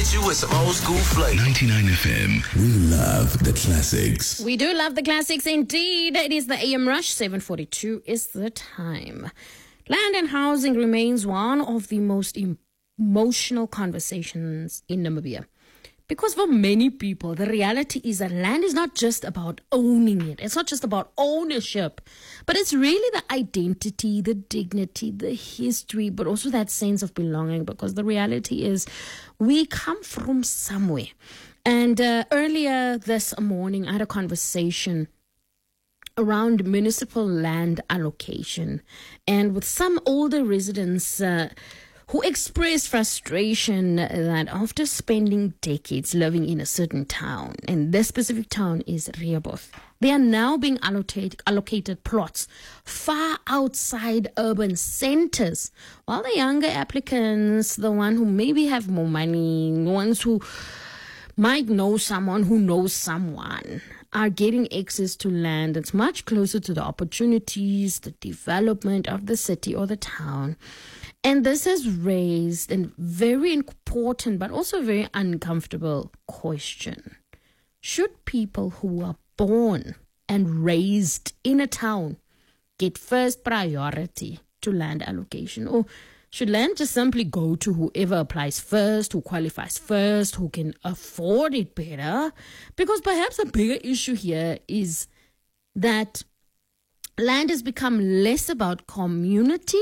hit you with some old school flavor. 99 FM. We love the classics. We do love the classics indeed. It is the AM Rush. 7:42 is the time. Land and housing remains one of the most emotional conversations in Namibia. Because for many people, the reality is that land is not just about owning it. It's not just about ownership, but it's really the identity, the dignity, the history, but also that sense of belonging. Because the reality is we come from somewhere. And earlier this morning, I had a conversation around municipal land allocation and with some older residents who expressed frustration that after spending decades living in a certain town, and this specific town is Rehoboth, they are now being allocated plots far outside urban centers, while the younger applicants, the ones who maybe have more money, the ones who might know someone who knows someone, are getting access to land that's much closer to the opportunities, the development of the city or the town. And this has raised a very important but also very uncomfortable question. Should people who are born and raised in a town get first priority to land allocation? Or should land just simply go to whoever applies first, who qualifies first, who can afford it better? Because perhaps the bigger issue here is that land has become less about community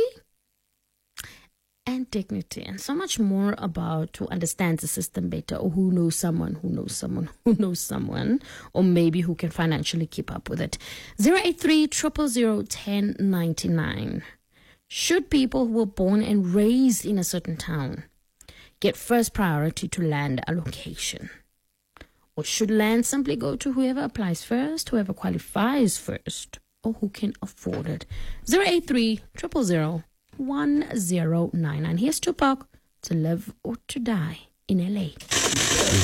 and dignity, and so much more about who understands the system better, or who knows someone who knows someone who knows someone, or maybe who can financially keep up with it. 083 000 1099. Should people who were born and raised in a certain town get first priority to land allocation? Or should land simply go to whoever applies first, whoever qualifies first, or who can afford it? 083 000 1099. Here's Tupac, To Live or To Die in LA.